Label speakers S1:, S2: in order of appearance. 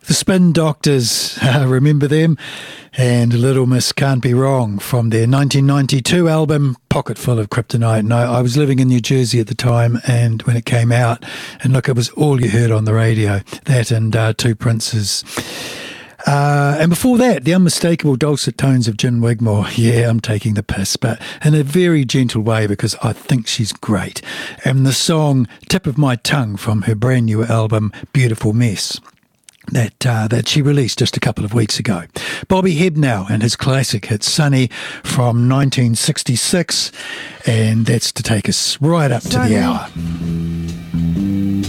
S1: The Spin Doctors, remember them? And Little Miss Can't Be Wrong from their 1992 album, Pocket Full of Kryptonite. And I was living in New Jersey at the time, and when it came out, and look, it was all you heard on the radio, that and Two Princes. And before that, the unmistakable dulcet tones of Gin Wigmore. Yeah, I'm taking the piss, but in a very gentle way because I think she's great. And the song Tip of My Tongue from her brand new album, Beautiful Mess, that she released just a couple of weeks ago. Bobby Hebnow and his classic hit Sunny from 1966, and that's to take us right up to the hour.